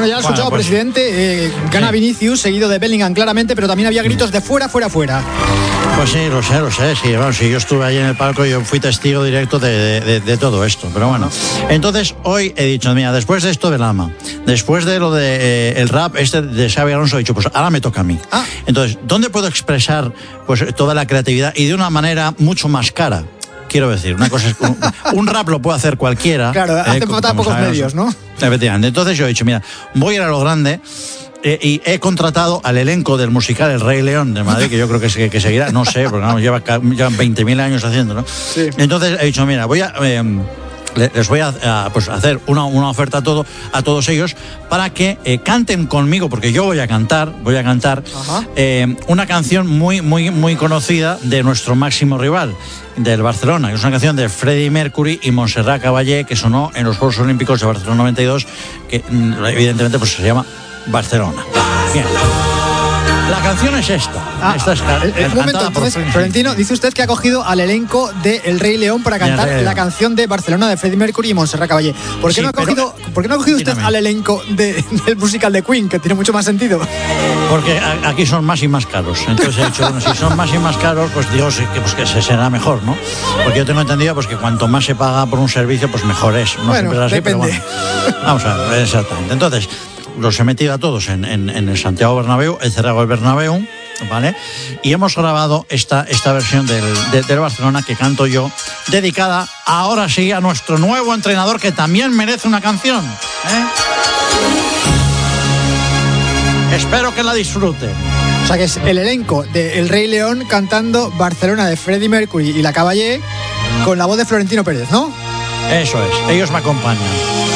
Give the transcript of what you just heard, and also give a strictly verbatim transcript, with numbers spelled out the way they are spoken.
Bueno, ya lo has escuchado, pues, presidente. Eh, gana sí. Vinicius, seguido de Bellingham claramente, pero también había gritos de fuera, fuera, fuera. Pues sí, lo sé, lo sé. Sí, bueno, sí, yo estuve ahí en el palco y yo fui testigo directo de, de, de, de todo esto. Pero bueno, entonces hoy he dicho, mira, después de esto del Lama, después de lo de eh, el rap este de Xabi Alonso, he dicho, pues ahora me toca a mí. Ah. Entonces, ¿dónde puedo expresar pues toda la creatividad y de una manera mucho más cara? Quiero decir, una cosa es un, un rap lo puede hacer cualquiera. Claro, hace eh, falta pocos sabemos. medios, ¿no? Efectivamente. Entonces yo he dicho, mira, voy a ir a lo grande. Eh, y he contratado al elenco del musical El Rey León de Madrid, que yo creo que, que, que seguirá, no sé, porque vamos, lleva, llevan veinte mil años haciéndolo. Sí. Entonces he dicho, mira, voy a... Eh, les voy a, a pues, hacer una, una oferta a, todo, a todos ellos para que eh, canten conmigo, porque yo voy a cantar, voy a cantar eh, una canción muy, muy, muy conocida de nuestro máximo rival, del Barcelona, que es una canción de Freddie Mercury y Montserrat Caballé, que sonó en los Juegos Olímpicos de Barcelona noventa y dos, que evidentemente pues, se llama Barcelona. Bien. La canción es esta. Ah, esta es el, el, un momento, entonces, Florentino, dice usted que ha cogido al elenco de El Rey León para cantar la canción de Barcelona de Freddie Mercury y Montserrat Caballé. ¿Por qué, sí, no, ha cogido, pero, ¿por qué no ha cogido usted dígame. al elenco de, del musical de Queen, que tiene mucho más sentido? Porque a, aquí son más y más caros. Entonces he dicho, bueno, si son más y más caros, pues digo que, pues, que se será mejor, ¿no? Porque yo tengo entendido pues, que cuanto más se paga por un servicio, pues mejor es. No bueno, siempre es así, depende. Pero bueno, vamos a ver, exactamente. Entonces, los he metido a todos en, en, en el Santiago Bernabéu, he cerrado el Bernabéu, ¿vale? Y hemos grabado esta, esta versión del, de, del Barcelona que canto yo, dedicada ahora sí a nuestro nuevo entrenador, que también merece una canción, ¿eh? Espero que la disfruten. O sea que es el elenco de El Rey León cantando Barcelona de Freddie Mercury y la Caballé con la voz de Florentino Pérez, ¿no? Eso es, ellos me acompañan.